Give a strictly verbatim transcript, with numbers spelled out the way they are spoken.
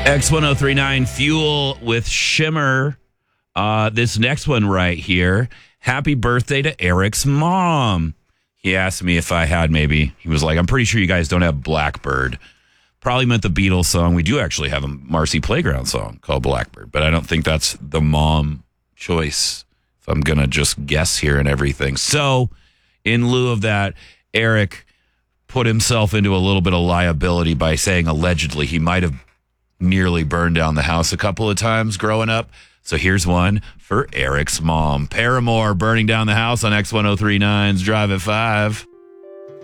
X ten thirty-nine Fuel with Shimmer. Uh, this next one right here. Happy birthday to Eric's mom. He asked me if I had maybe. He was like, I'm pretty sure you guys don't have Blackbird. Probably meant the Beatles song. We do actually have a Marcy Playground song called Blackbird, but I don't think that's the mom choice, if I'm going to just guess here and everything. So, in lieu of that, Eric put himself into a little bit of liability by saying allegedly he might have nearly burned down the house a couple of times growing up. So here's one for Eric's mom. Paramore burning down the house on X ten thirty-nine's Drive at five.